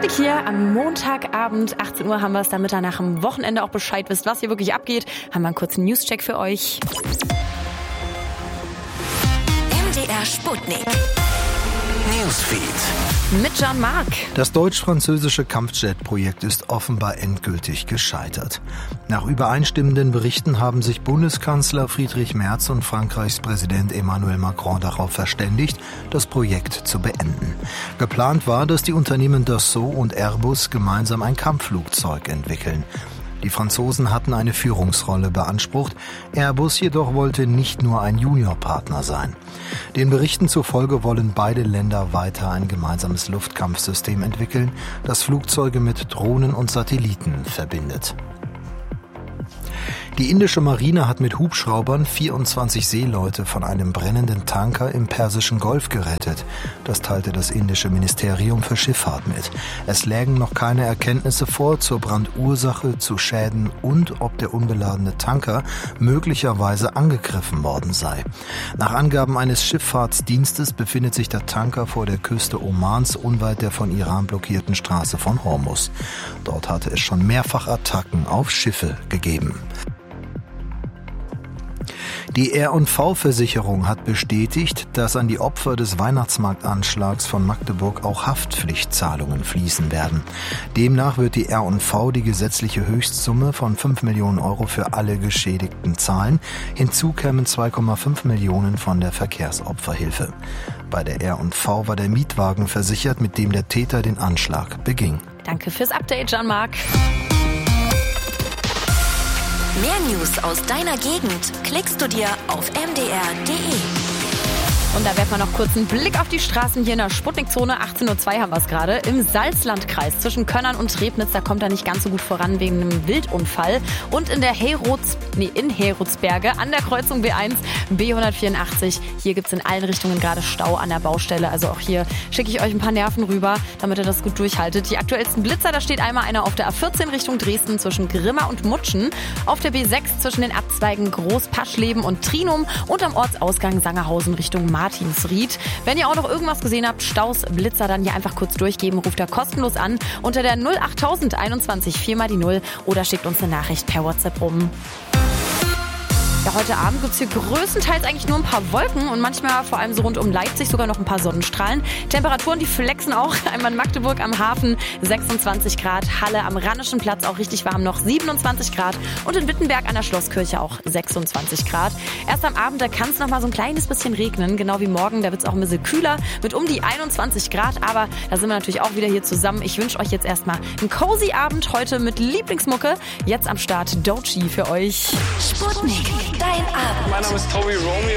Sputnik hier am Montagabend, 18 Uhr haben wir es, damit ihr nach dem Wochenende auch Bescheid wisst, was hier wirklich abgeht. Haben wir einen kurzen Newscheck für euch. MDR Sputnik. Newsfeed. Mit Jean-Marc. Das deutsch-französische Kampfjet-Projekt ist offenbar endgültig gescheitert. Nach übereinstimmenden Berichten haben sich Bundeskanzler Friedrich Merz und Frankreichs Präsident Emmanuel Macron darauf verständigt, das Projekt zu beenden. Geplant war, dass die Unternehmen Dassault und Airbus gemeinsam ein Kampfflugzeug entwickeln. Die Franzosen hatten eine Führungsrolle beansprucht, Airbus jedoch wollte nicht nur ein Juniorpartner sein. Den Berichten zufolge wollen beide Länder weiter ein gemeinsames Luftkampfsystem entwickeln, das Flugzeuge mit Drohnen und Satelliten verbindet. Die indische Marine hat mit Hubschraubern 24 Seeleute von einem brennenden Tanker im Persischen Golf gerettet. Das teilte das indische Ministerium für Schifffahrt mit. Es lägen noch keine Erkenntnisse vor zur Brandursache, zu Schäden und ob der unbeladene Tanker möglicherweise angegriffen worden sei. Nach Angaben eines Schifffahrtsdienstes befindet sich der Tanker vor der Küste Omans unweit der von Iran blockierten Straße von Hormuz. Dort hatte es schon mehrfach Attacken auf Schiffe gegeben. Die R&V-Versicherung hat bestätigt, dass an die Opfer des Weihnachtsmarktanschlags von Magdeburg auch Haftpflichtzahlungen fließen werden. Demnach wird die R&V die gesetzliche Höchstsumme von 5 Millionen Euro für alle Geschädigten zahlen. Hinzu kämen 2,5 Millionen von der Verkehrsopferhilfe. Bei der R&V war der Mietwagen versichert, mit dem der Täter den Anschlag beging. Danke fürs Update, Jean-Marc. Mehr News aus deiner Gegend klickst du dir auf mdr.de. Und da werfen wir noch kurz einen Blick auf die Straßen hier in der Sputnik-Zone. 18:02 Uhr haben wir es gerade. Im Salzlandkreis zwischen Könnern und Trebnitz, da kommt er nicht ganz so gut voran wegen einem Wildunfall. Und in der in Herutsberge an der Kreuzung B1, B184. Hier gibt es in allen Richtungen gerade Stau an der Baustelle. Also auch hier schicke ich euch ein paar Nerven rüber, damit ihr das gut durchhaltet. Die aktuellsten Blitzer, da steht einmal einer auf der A14 Richtung Dresden zwischen Grimma und Mutschen. Auf der B6 zwischen den Abzweigen Großpaschleben und Trinum. Und am Ortsausgang Sangerhausen Richtung Martinsried. Wenn ihr auch noch irgendwas gesehen habt, Staus, Blitzer, dann hier einfach kurz durchgeben, ruft er kostenlos an unter der 08000 21 4 mal die 0 oder schickt uns eine Nachricht per WhatsApp rum. Ja, heute Abend gibt es hier größtenteils eigentlich nur ein paar Wolken und manchmal, vor allem so rund um Leipzig, sogar noch ein paar Sonnenstrahlen. Temperaturen, die flexen auch. Einmal in Magdeburg am Hafen 26 Grad, Halle am Rheinischen Platz auch richtig warm noch 27 Grad und in Wittenberg an der Schlosskirche auch 26 Grad. Erst am Abend, da kann es noch mal so ein kleines bisschen regnen, genau wie morgen. Da wird es auch ein bisschen kühler mit um die 21 Grad, aber da sind wir natürlich auch wieder hier zusammen. Ich wünsche euch jetzt erstmal einen cozy Abend heute mit Lieblingsmucke. Jetzt am Start Doechii für euch. Sputnik, dein Abend. Mein Name ist Toby Romeo.